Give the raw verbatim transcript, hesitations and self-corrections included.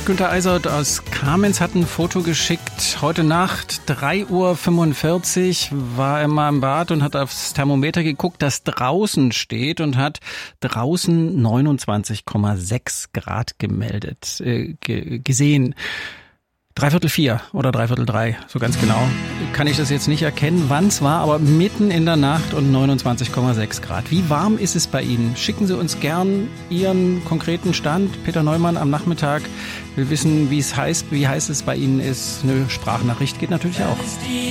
Günter Eisert aus Kamenz hat ein Foto geschickt. Heute Nacht, drei Uhr fünfundvierzig, war er mal im Bad und hat aufs Thermometer geguckt, das draußen steht und hat draußen neunundzwanzig Komma sechs Grad gemeldet, äh, ge- gesehen. Dreiviertel vier oder dreiviertel drei, so ganz genau kann ich das jetzt nicht erkennen, wann es war, aber mitten in der Nacht und neunundzwanzig Komma sechs Grad. Wie warm ist es bei Ihnen? Schicken Sie uns gern Ihren konkreten Stand. Peter Neumann am Nachmittag will wissen, wie es heißt, wie heiß es bei Ihnen ist. Eine Sprachnachricht geht natürlich auch.